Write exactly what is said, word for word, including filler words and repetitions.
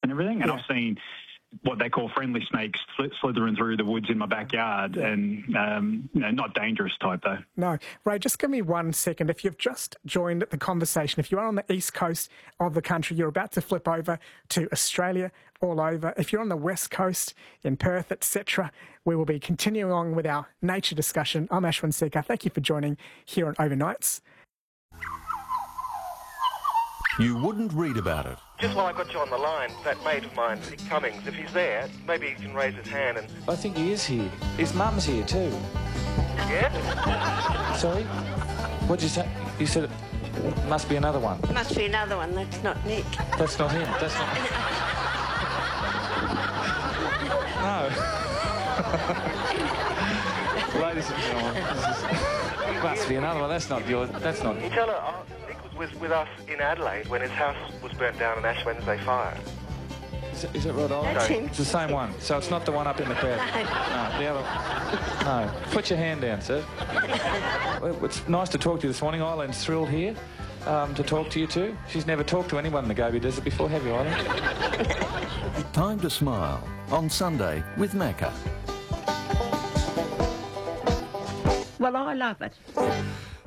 and everything. And Yeah. I've seen what they call friendly snakes sli- slithering through the woods in my backyard, Yeah. and um, you know, not dangerous type though. No. Ray, just give me one second. If you've just joined the conversation, if you are on the east coast of the country, you're about to flip over to Australia all over. If you're on the west coast, in Perth, et cetera, we will be continuing on with our nature discussion. I'm Ashwin Sekhar. Thank you for joining here on Overnights. You wouldn't read about it. Just while I got you on the line, that mate of mine, Nick Cummings, if he's there, maybe he can raise his hand and... I think he is here. His mum's here too. Yeah? Sorry? What'd you say? You said it must be another one. Must be another one. That's not Nick. That's not him. That's not... No. Ladies and gentlemen, this is... must be another one. That's not yours. That's not... You tell her, oh, Nick was with, with us in Adelaide when his house was burnt down in Ash Wednesday fire. Is it, is it Rod Island? That's him. It's the same one. So it's not the one up in the crowd. No, the other. No. Put your hand down, sir. Well, it's nice to talk to you this morning. Eileen's thrilled here um, to talk to you too. She's never talked to anyone in the Gobi Desert before, have you, Eileen? Time to Smile on Sunday with Macca. Well, I love it.